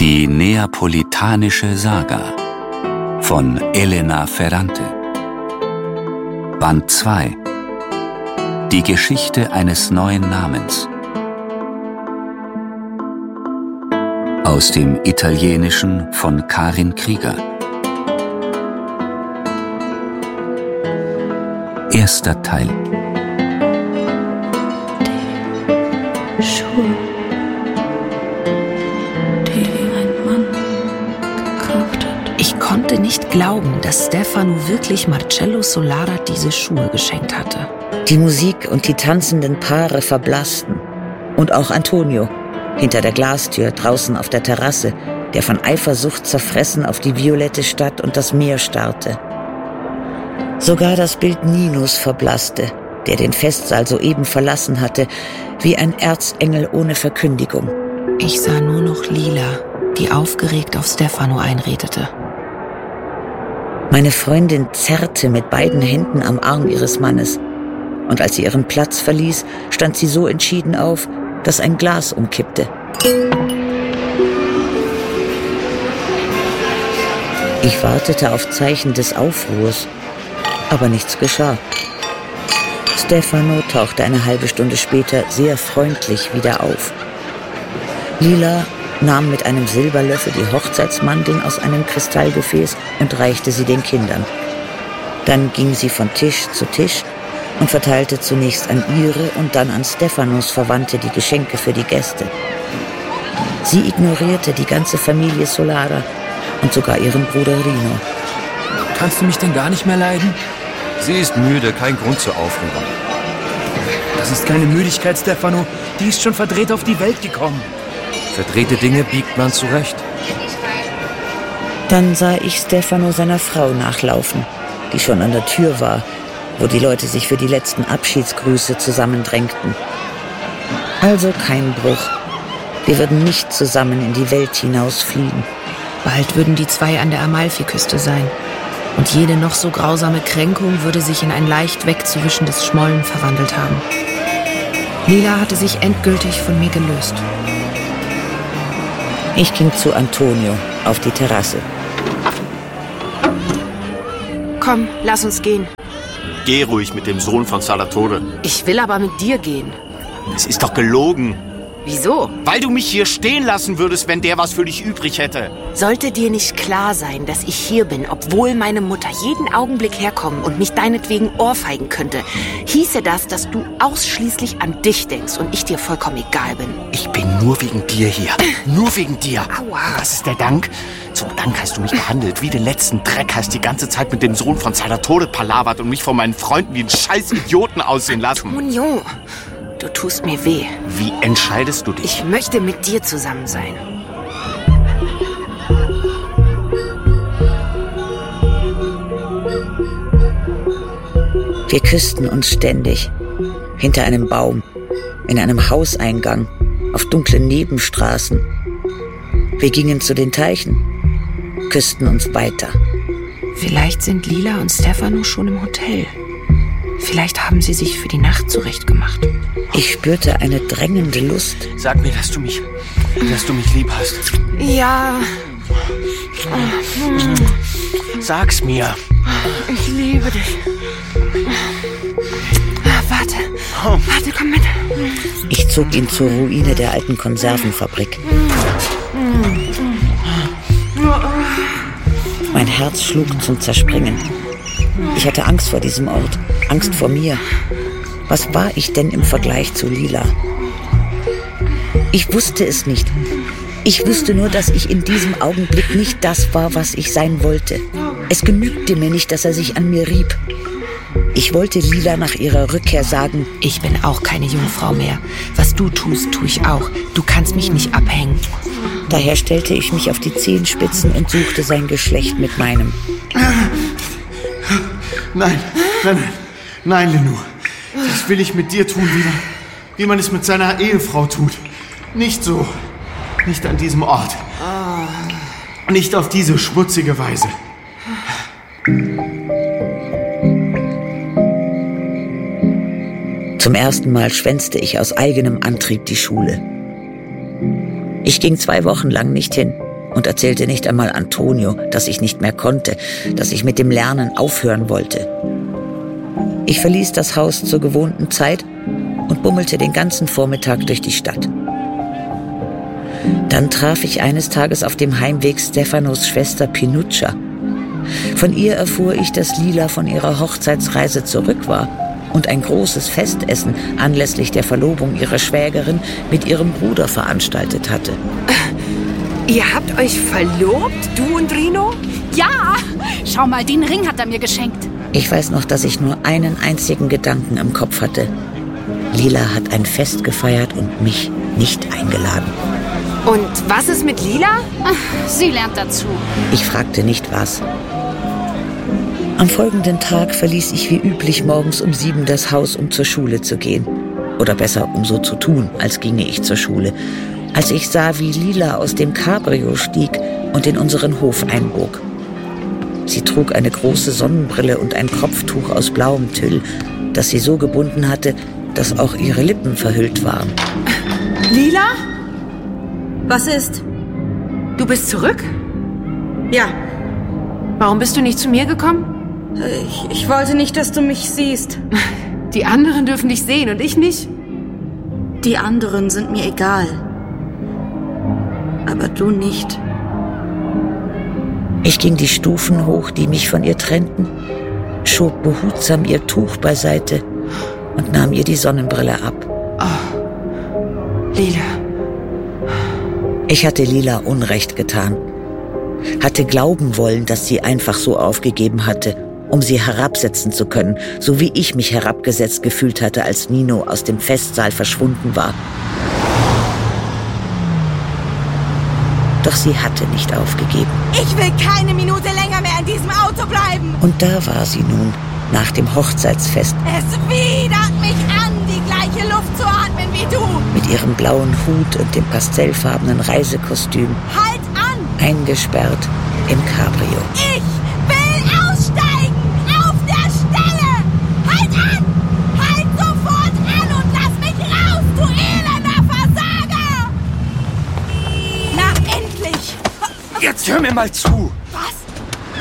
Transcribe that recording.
Die Neapolitanische Saga von Elena Ferrante. Band 2. Die Geschichte eines neuen Namens. Aus dem Italienischen von Karin Krieger. Erster Teil. Die Schuhe, die ein Mann gekauft hat. Ich konnte nicht glauben, dass Stefano wirklich Marcello Solara diese Schuhe geschenkt hatte. Die Musik und die tanzenden Paare verblassten. Und auch Antonio, hinter der Glastür draußen auf der Terrasse, der von Eifersucht zerfressen auf die violette Stadt und das Meer starrte. Sogar das Bild Ninos verblasste, der den Festsaal soeben verlassen hatte, wie ein Erzengel ohne Verkündigung. Ich sah nur noch Lila, die aufgeregt auf Stefano einredete. Meine Freundin zerrte mit beiden Händen am Arm ihres Mannes. Und als sie ihren Platz verließ, stand sie so entschieden auf, dass ein Glas umkippte. Ich wartete auf Zeichen des Aufruhrs, aber nichts geschah. Stefano tauchte eine halbe Stunde später sehr freundlich wieder auf. Lila nahm mit einem Silberlöffel die Hochzeitsmandeln aus einem Kristallgefäß und reichte sie den Kindern. Dann ging sie von Tisch zu Tisch und verteilte zunächst an ihre und dann an Stefanos Verwandte die Geschenke für die Gäste. Sie ignorierte die ganze Familie Solara und sogar ihren Bruder Rino. Kannst du mich denn gar nicht mehr leiden? Sie ist müde, kein Grund zur Aufregung. Das ist keine Müdigkeit, Stefano. Die ist schon verdreht auf die Welt gekommen. Verdrehte Dinge biegt man zurecht. Dann sah ich Stefano seiner Frau nachlaufen, die schon an der Tür war, wo die Leute sich für die letzten Abschiedsgrüße zusammendrängten. Also kein Bruch. Wir würden nicht zusammen in die Welt hinausfliegen. Bald würden die zwei an der Amalfiküste sein. Und jede noch so grausame Kränkung würde sich in ein leicht wegzuwischendes Schmollen verwandelt haben. Lila hatte sich endgültig von mir gelöst. Ich ging zu Antonio auf die Terrasse. Komm, lass uns gehen. Geh ruhig mit dem Sohn von Salvatore. Ich will aber mit dir gehen. Es ist doch gelogen. Wieso? Weil du mich hier stehen lassen würdest, wenn der was für dich übrig hätte. Sollte dir nicht klar sein, dass ich hier bin, obwohl meine Mutter jeden Augenblick herkommen und mich deinetwegen ohrfeigen könnte, hieße das, dass du ausschließlich an dich denkst und ich dir vollkommen egal bin. Ich bin nur wegen dir hier. Nur wegen dir. Aua. Was ist der Dank? Zum Dank hast du mich behandelt wie den letzten Dreck, hast die ganze Zeit mit dem Sohn von Salvatore palavert und mich von meinen Freunden wie einen scheiß Idioten aussehen lassen. Antonio, du tust mir weh. Wie entscheidest du dich? Ich möchte mit dir zusammen sein. Wir küssten uns ständig. Hinter einem Baum, in einem Hauseingang, auf dunklen Nebenstraßen. Wir gingen zu den Teichen, küssten uns weiter. Vielleicht sind Lila und Stefano schon im Hotel. Vielleicht haben sie sich für die Nacht zurechtgemacht. Ich spürte eine drängende Lust. Sag mir, dass du mich lieb hast. Ja. Sag's mir. Ich liebe dich. Warte, komm mit. Ich zog ihn zur Ruine der alten Konservenfabrik. Mein Herz schlug zum Zerspringen. Ich hatte Angst vor diesem Ort, Angst vor mir. Was war ich denn im Vergleich zu Lila? Ich wusste es nicht. Ich wusste nur, dass ich in diesem Augenblick nicht das war, was ich sein wollte. Es genügte mir nicht, dass er sich an mir rieb. Ich wollte Lila nach ihrer Rückkehr sagen: Ich bin auch keine Jungfrau mehr. Was du tust, tue ich auch. Du kannst mich nicht abhängen. Daher stellte ich mich auf die Zehenspitzen und suchte sein Geschlecht mit meinem. Nein, Lenou. Das will ich mit dir tun, wie man es mit seiner Ehefrau tut. Nicht so. Nicht an diesem Ort. Nicht auf diese schmutzige Weise. Zum ersten Mal schwänzte ich aus eigenem Antrieb die Schule. Ich ging 2 Wochen lang nicht hin. und erzählte nicht einmal Antonio, dass ich nicht mehr konnte, dass ich mit dem Lernen aufhören wollte. Ich verließ das Haus zur gewohnten Zeit und bummelte den ganzen Vormittag durch die Stadt. Dann traf ich eines Tages auf dem Heimweg Stefanos Schwester Pinuccia. Von ihr erfuhr ich, dass Lila von ihrer Hochzeitsreise zurück war und ein großes Festessen anlässlich der Verlobung ihrer Schwägerin mit ihrem Bruder veranstaltet hatte. Ihr habt euch verlobt, du und Rino? Ja, schau mal, den Ring hat er mir geschenkt. Ich weiß noch, dass ich nur einen einzigen Gedanken im Kopf hatte. Lila hat ein Fest gefeiert und mich nicht eingeladen. Und was ist mit Lila? Sie lernt dazu. Ich fragte nicht was. Am folgenden Tag verließ ich wie üblich morgens um 7 das Haus, um zur Schule zu gehen. Oder besser, um so zu tun, als ginge ich zur Schule. Als ich sah, wie Lila aus dem Cabrio stieg und in unseren Hof einbog. Sie trug eine große Sonnenbrille und ein Kopftuch aus blauem Tüll, das sie so gebunden hatte, dass auch ihre Lippen verhüllt waren. Lila? Was ist? Du bist zurück? Ja. Warum bist du nicht zu mir gekommen? Ich wollte nicht, dass du mich siehst. Die anderen dürfen dich sehen und ich nicht? Die anderen sind mir egal. Aber du nicht. Ich ging die Stufen hoch, die mich von ihr trennten, schob behutsam ihr Tuch beiseite und nahm ihr die Sonnenbrille ab. Oh, Lila. Ich hatte Lila Unrecht getan. Hatte glauben wollen, dass sie einfach so aufgegeben hatte, um sie herabsetzen zu können, so wie ich mich herabgesetzt gefühlt hatte, als Nino aus dem Festsaal verschwunden war. Doch sie hatte nicht aufgegeben. Ich will keine Minute länger mehr in diesem Auto bleiben. Und da war sie nun, nach dem Hochzeitsfest. Es widert mich an, die gleiche Luft zu atmen wie du. Mit ihrem blauen Hut und dem pastellfarbenen Reisekostüm. Halt an! Eingesperrt im Cabrio. Ich will aussteigen! Auf der Stelle! Halt an! Halt sofort an und lass mich raus, du elender Versager! Na, endlich! Jetzt hör mir mal zu! Was?